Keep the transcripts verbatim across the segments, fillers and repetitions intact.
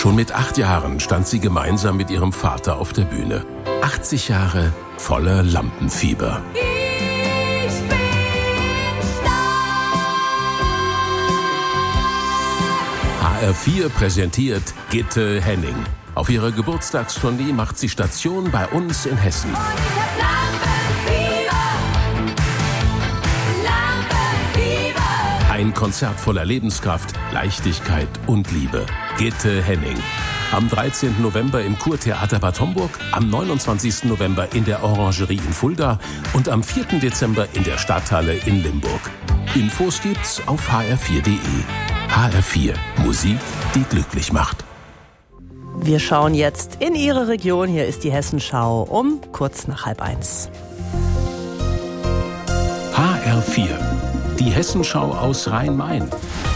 Schon mit acht Jahren stand sie gemeinsam mit ihrem Vater auf der Bühne. achtzig Jahre voller Lampenfieber. Ich bin stark. H R vier präsentiert Gitte Henning. Auf ihrer Geburtstagstournee macht sie Station bei uns in Hessen. Und ich hab Lampenfieber. Lampenfieber. Ein Konzert voller Lebenskraft, Leichtigkeit und Liebe. Gitte Henning. Am dreizehnten November im Kurtheater Bad Homburg, am neunundzwanzigsten November in der Orangerie in Fulda und am vierten Dezember in der Stadthalle in Limburg. Infos gibt's auf h r vier punkt d e. H R vier. Musik, die glücklich macht. Wir schauen jetzt in Ihre Region. Hier ist die Hessenschau um kurz nach halb eins. H R vier. Die Hessenschau aus Rhein-Main.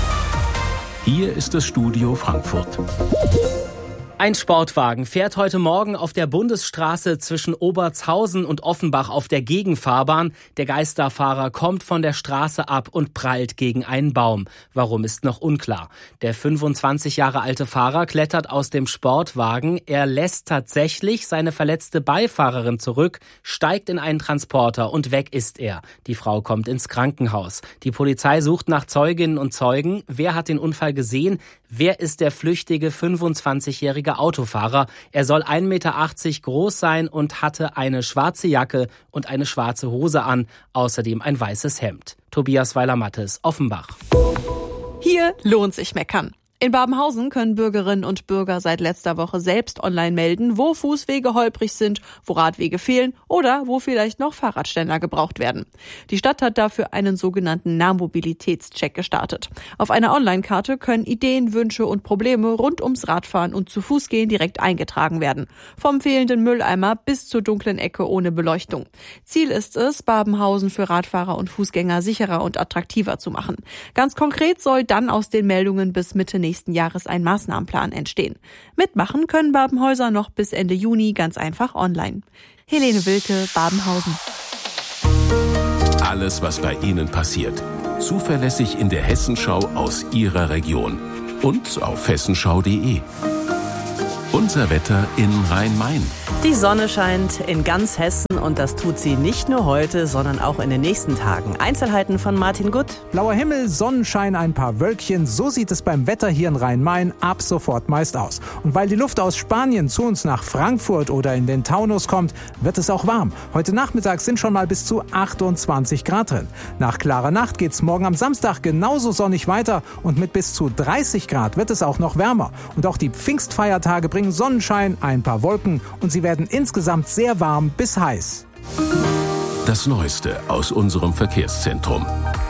Hier ist das Studio Frankfurt. Ein Sportwagen fährt heute Morgen auf der Bundesstraße zwischen Obertshausen und Offenbach auf der Gegenfahrbahn. Der Geisterfahrer kommt von der Straße ab und prallt gegen einen Baum. Warum ist noch unklar. Der fünfundzwanzig Jahre alte Fahrer klettert aus dem Sportwagen. Er lässt tatsächlich seine verletzte Beifahrerin zurück, steigt in einen Transporter und weg ist er. Die Frau kommt ins Krankenhaus. Die Polizei sucht nach Zeuginnen und Zeugen. Wer hat den Unfall gesehen? Wer ist der flüchtige fünfundzwanzigjährige Autofahrer? Er soll ein Meter achtzig groß sein und hatte eine schwarze Jacke und eine schwarze Hose an, außerdem ein weißes Hemd. Tobias Weiler-Mattes, Offenbach. Hier lohnt sich meckern. In Babenhausen können Bürgerinnen und Bürger seit letzter Woche selbst online melden, wo Fußwege holprig sind, wo Radwege fehlen oder wo vielleicht noch Fahrradständer gebraucht werden. Die Stadt hat dafür einen sogenannten Nahmobilitätscheck gestartet. Auf einer Online-Karte können Ideen, Wünsche und Probleme rund ums Radfahren und zu Fuß gehen direkt eingetragen werden. Vom fehlenden Mülleimer bis zur dunklen Ecke ohne Beleuchtung. Ziel ist es, Babenhausen für Radfahrer und Fußgänger sicherer und attraktiver zu machen. Ganz konkret soll dann aus den Meldungen bis Mitte nächsten Jahres ein Maßnahmenplan entstehen. Mitmachen können Babenhäuser noch bis Ende Juni ganz einfach online. Helene Wilke, Babenhausen. Alles, was bei Ihnen passiert. Zuverlässig in der Hessenschau aus Ihrer Region. Und auf hessenschau punkt d e. Unser Wetter in Rhein-Main. Die Sonne scheint in ganz Hessen und das tut sie nicht nur heute, sondern auch in den nächsten Tagen. Einzelheiten von Martin Gutt. Blauer Himmel, Sonnenschein, ein paar Wölkchen. So sieht es beim Wetter hier in Rhein-Main ab sofort meist aus. Und weil die Luft aus Spanien zu uns nach Frankfurt oder in den Taunus kommt, wird es auch warm. Heute Nachmittag sind schon mal bis zu achtundzwanzig Grad drin. Nach klarer Nacht geht's morgen am Samstag genauso sonnig weiter und mit bis zu dreißig Grad wird es auch noch wärmer. Und auch die Pfingstfeiertage bringen Sonnenschein, ein paar Wolken und sie werden insgesamt sehr warm bis heiß. Das Neueste aus unserem Verkehrszentrum.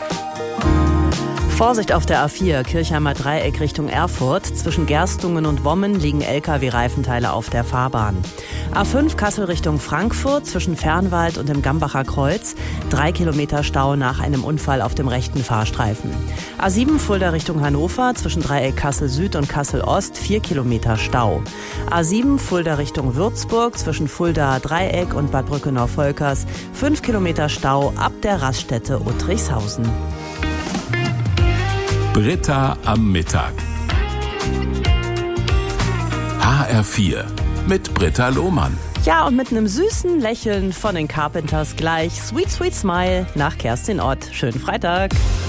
Vorsicht auf der A vier, Kirchheimer Dreieck Richtung Erfurt. Zwischen Gerstungen und Wommen liegen L K W-Reifenteile auf der Fahrbahn. A fünf Kassel Richtung Frankfurt, zwischen Fernwald und dem Gambacher Kreuz. Drei Kilometer Stau nach einem Unfall auf dem rechten Fahrstreifen. A sieben Fulda Richtung Hannover, zwischen Dreieck Kassel Süd und Kassel Ost. Vier Kilometer Stau. A sieben Fulda Richtung Würzburg, zwischen Fulda Dreieck und Bad Brückenau-Volkers. Fünf Kilometer Stau ab der Raststätte Uttrichshausen. Britta am Mittag. H R vier mit Britta Lohmann. Ja, und mit einem süßen Lächeln von den Carpenters gleich Sweet Sweet Smile nach Kerstin Ott. Schönen Freitag.